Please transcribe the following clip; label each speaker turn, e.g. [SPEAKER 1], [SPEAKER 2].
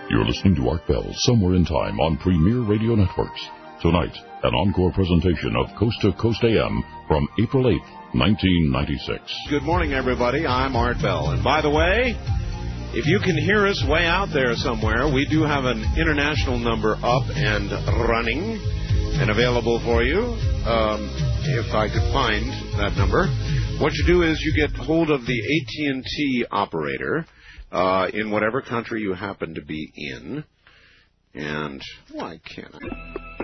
[SPEAKER 1] You're listening to Art Bell, Somewhere in Time on Premier Radio Networks. Tonight, an encore presentation of Coast to Coast AM from April 8th, 1996.
[SPEAKER 2] Good morning, everybody. I'm Art Bell. And by the way, if you can hear us way out there somewhere, we do have an international number up and running and available for you. If I could find that number. What you do is you get hold of the AT&T operator in whatever country you happen to be in. And why can't I?